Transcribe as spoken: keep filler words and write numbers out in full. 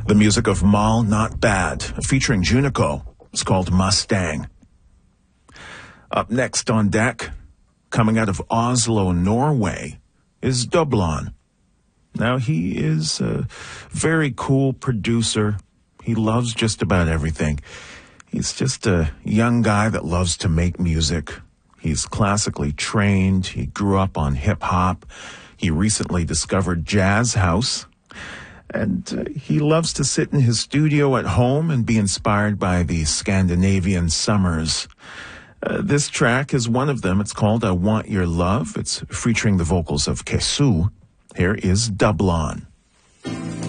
The music of Mal Not Bad, featuring Junico. It's called Mustang. Up next on deck, coming out of Oslo, Norway, is Dublon. Now, he is a very cool producer. He loves just about everything. He's just a young guy that loves to make music. He's classically trained. He grew up on hip-hop. He recently discovered Jazz House. And uh, he loves to sit in his studio at home and be inspired by the Scandinavian summers. Uh, this track is one of them. It's called I Want Your Love. It's featuring the vocals of Kesu. Here is Dublon.